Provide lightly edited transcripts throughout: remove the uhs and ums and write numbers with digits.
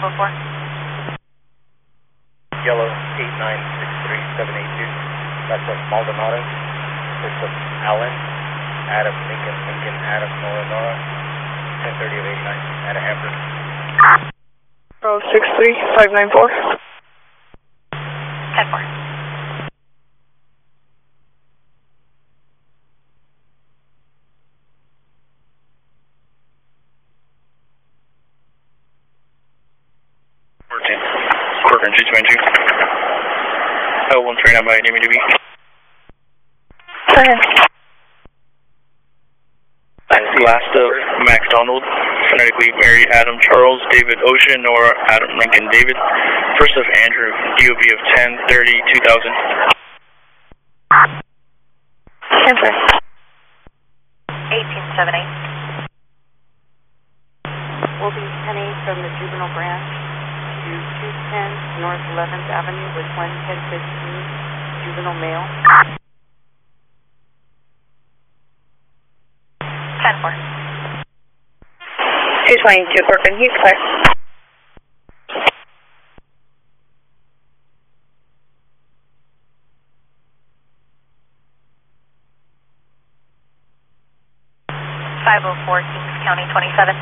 504. Yellow 8963782. That's a Maldonado. First of Allen, Adam, Lincoln, Lincoln, Adam, Nora, Nora. 1030 of 89 at a Hamburg. 63594. 10-4. Corcoran 222. L139 by name DB. Last of MacDonald, phonetically Mary Adam Charles David Ocean Nora Adam Lincoln David. First of Andrew, DOB of 1030 2000. 10-4. 1878. Will be Penny from the juvenile branch to 210 North 11th Avenue with 11015 juvenile male. 10-4. 222 Corcoran, he's clear. Kings County 27.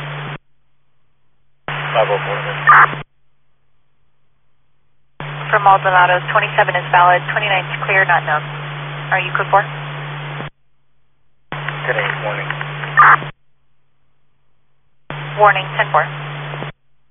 504. For Maldonado's 27 is valid, 29 is clear, not known. Are you code 4? 10-8, warning. Warning, 10-4.